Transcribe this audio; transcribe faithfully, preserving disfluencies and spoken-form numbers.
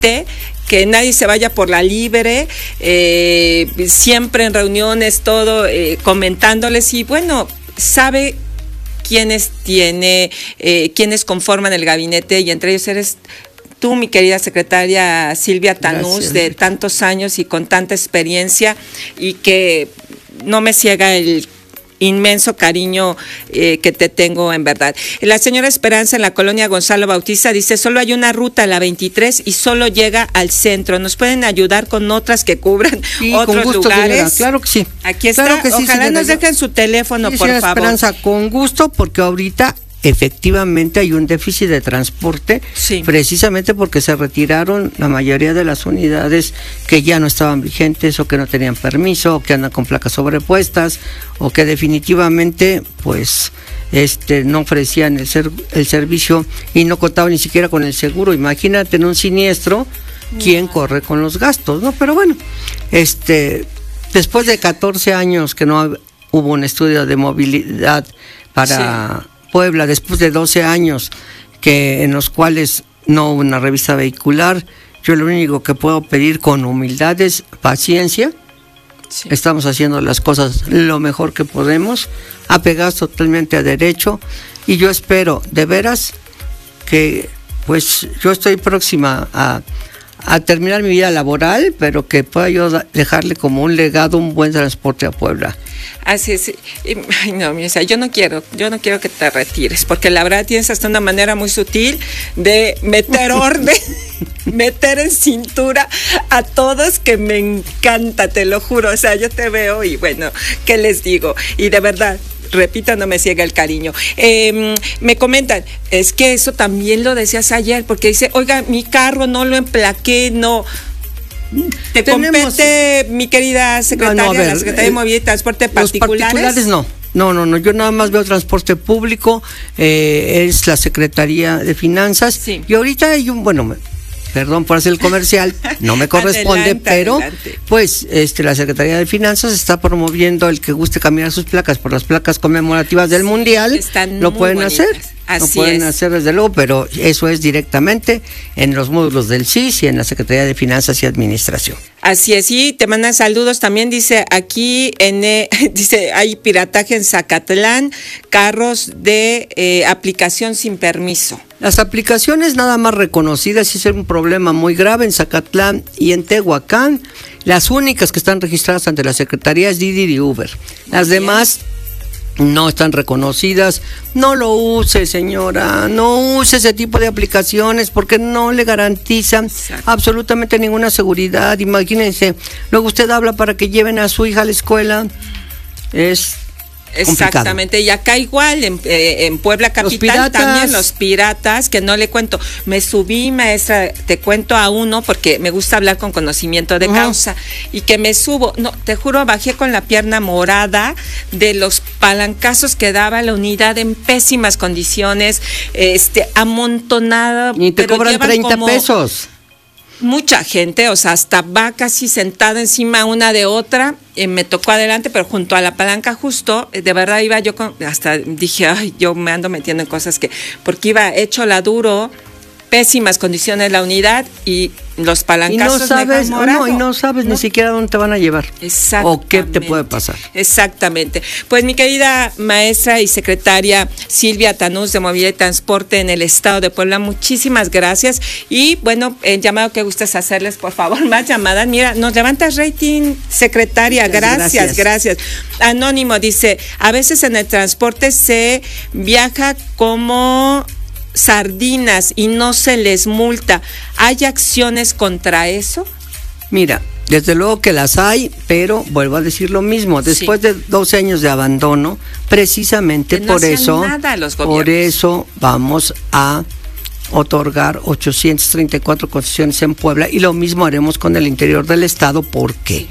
que nadie se vaya por la libre, eh, siempre en reuniones, todo, eh, comentándoles, y bueno, sabe quiénes tiene, eh, quiénes conforman el gabinete, y entre ellos eres tú, mi querida secretaria Silvia Tanús, gracias, de tantos años y con tanta experiencia, y que no me ciega el inmenso cariño eh, que te tengo, en verdad. La señora Esperanza, en la colonia Gonzalo Bautista, dice: solo hay una ruta, la veintitrés, y solo llega al centro. ¿Nos pueden ayudar con otras que cubran sí, otros con gusto, lugares? Señora, claro que sí. Aquí está. Claro que sí, ojalá señora, nos dejen su teléfono, sí, por señora favor. Esperanza, con gusto, porque ahorita efectivamente hay un déficit de transporte, sí, precisamente porque se retiraron la mayoría de las unidades que ya no estaban vigentes, o que no tenían permiso, o que andan con placas sobrepuestas, o que definitivamente pues este no ofrecían el, ser, el servicio y no contaban ni siquiera con el seguro. Imagínate, en un siniestro, ¿quién no corre con los gastos? No, pero bueno, este después de catorce años que no hubo un estudio de movilidad para sí. Puebla, después de doce años que en los cuales no hubo una revista vehicular, yo lo único que puedo pedir con humildad es paciencia. Sí. Estamos haciendo las cosas lo mejor que podemos, apegados totalmente a derecho, y yo espero de veras que, pues yo estoy próxima a, a terminar mi vida laboral, pero que pueda yo dejarle como un legado un buen transporte a Puebla. Así es. Ay, no, Misa, yo no quiero, yo no quiero que te retires, porque la verdad tienes hasta una manera muy sutil de meter orden, meter en cintura a todos, que me encanta, te lo juro. O sea, yo te veo y bueno, ¿qué les digo? Y de verdad, repito, no me ciega el cariño. Eh, me comentan, es que eso también lo decías ayer, porque dice, oiga, mi carro no lo emplaqué, no. ¿Te Tenemos, compete, mi querida secretaria, no, no, ver, la Secretaría de Movilidad y Transporte, particulares? Los particulares no. No, no, no, yo nada más veo transporte público, eh, es la Secretaría de Finanzas, sí. Y ahorita hay un, bueno, perdón por hacer el comercial, no me corresponde, adelante, pero adelante. Pues este la Secretaría de Finanzas está promoviendo el que guste cambiar sus placas por las placas conmemorativas del sí, Mundial, lo pueden bonitas. hacer. Así lo pueden es. hacer desde luego, pero eso es directamente en los módulos del C I S y en la Secretaría de Finanzas y Administración. Así es, y te mandan saludos también, dice aquí, en eh, dice, hay pirataje en Zacatlán, carros de eh, aplicación sin permiso. Las aplicaciones nada más reconocidas, sí es un problema muy grave en Zacatlán y en Tehuacán. Las únicas que están registradas ante la Secretaría es Didi y Uber. Las muy demás bien. No están reconocidas. No lo use, señora, no use ese tipo de aplicaciones porque no le garantizan Exacto. absolutamente ninguna seguridad. Imagínense, luego usted habla para que lleven a su hija a la escuela, es Exactamente, complicado. Y acá igual, en, eh, en Puebla capital, los piratas, también los piratas, que no le cuento, me subí, maestra, te cuento a uno, porque me gusta hablar con conocimiento de uh-huh. causa, y que me subo, no, te juro, bajé con la pierna morada de los palancazos que daba la unidad en pésimas condiciones, este, amontonada. Y te cobran treinta pesos. Mucha gente, o sea, hasta va casi sentada encima una de otra, eh, me tocó adelante, pero junto a la palanca justo, eh, de verdad iba yo, con, hasta dije, ay, yo me ando metiendo en cosas que, porque iba hecho la duro, pésimas condiciones la unidad, y los palancazos y no sabes, me no, y no sabes ¿no? ni siquiera dónde te van a llevar. Exactamente. O qué te puede pasar. Exactamente. Pues mi querida maestra y secretaria Silvia Tanús, de Movilidad y Transporte en el Estado de Puebla, muchísimas gracias. Y bueno, el llamado que gustes hacerles, por favor, más llamadas. Mira, nos levantas rating, secretaria. Gracias, gracias, gracias. Anónimo dice, a veces en el transporte se viaja como sardinas y no se les multa. ¿Hay acciones contra eso? Mira, desde luego que las hay, pero vuelvo a decir lo mismo, después sí. de doce años de abandono, precisamente no por eso, nada los por eso vamos a otorgar ochocientas treinta y cuatro concesiones en Puebla, y lo mismo haremos con el interior del estado. ¿Por qué?